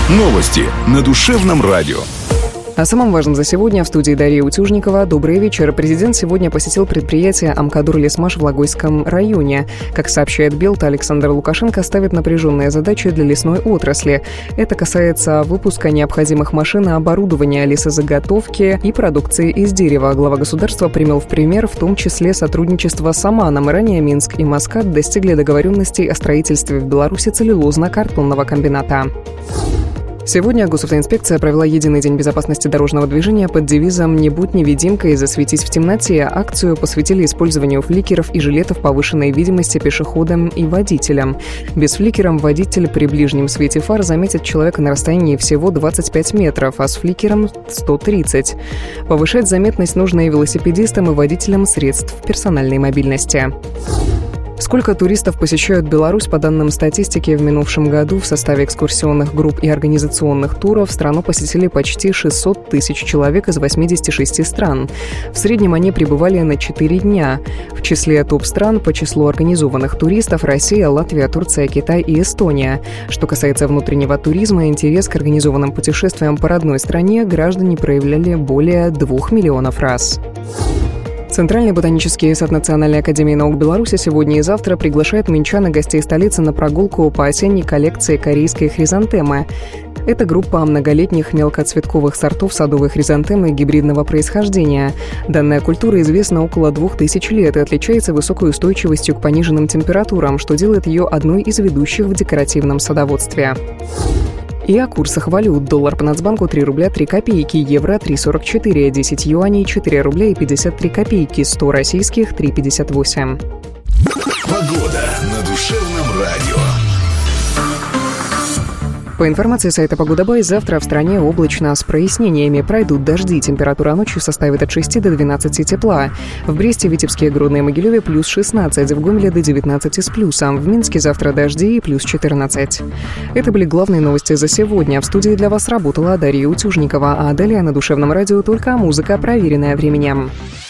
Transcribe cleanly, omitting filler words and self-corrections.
Новости на Душевном радио. О самом важном за сегодня в студии Дарья Утюжникова. Добрый вечер. Президент сегодня посетил предприятие «Амкадор-Лесмаш» в Логойском районе. Как сообщает Белта, Александр Лукашенко ставит напряженные задачи для лесной отрасли. Это касается выпуска необходимых машин и оборудования, лесозаготовки и продукции из дерева. Глава государства привел в пример в том числе сотрудничество с Оманом. Ранее Минск и Маскат достигли договоренностей о строительстве в Беларуси целлюлозно-картонного комбината. Сегодня госавтоинспекция провела единый день безопасности дорожного движения под девизом «Не будь невидимкой, засветись в темноте». Акцию посвятили использованию фликеров и жилетов повышенной видимости пешеходам и водителям. Без фликером водитель при ближнем свете фар заметит человека на расстоянии всего 25 метров, а с фликером – 130. Повышать заметность нужно и велосипедистам, и водителям средств персональной мобильности. Сколько туристов посещают Беларусь, по данным статистики, в минувшем году в составе экскурсионных групп и организационных туров страну посетили почти 600 тысяч человек из 86 стран. В среднем они пребывали на 4 дня. В числе топ-стран по числу организованных туристов Россия, Латвия, Турция, Китай и Эстония. Что касается внутреннего туризма, интерес к организованным путешествиям по родной стране граждане проявляли более 2 миллионов раз. Центральный ботанический сад Национальной академии наук Беларуси сегодня и завтра приглашает минчан и гостей столицы на прогулку по осенней коллекции корейской хризантемы. Это группа многолетних мелкоцветковых сортов садовой хризантемы гибридного происхождения. Данная культура известна около 2000 лет и отличается высокой устойчивостью к пониженным температурам, что делает ее одной из ведущих в декоративном садоводстве. И о курсах валют. Доллар по Нацбанку 3 рубля 3 копейки, евро 3,44, 10 юаней 4 рубля и 53 копейки, 100 российских 3,58. Погода на Душевном радио. По информации сайта «Погода.бай», завтра в стране облачно с прояснениями. Пройдут дожди. Температура ночью составит от 6 до 12 тепла. В Бресте, Витебске, Гродно и Могилеве плюс 16. В Гомеле до 19 с плюсом. В Минске завтра дожди и плюс 14. Это были главные новости за сегодня. В студии для вас работала Дарья Утюжникова. А далее на Душевном радио только музыка, проверенная временем.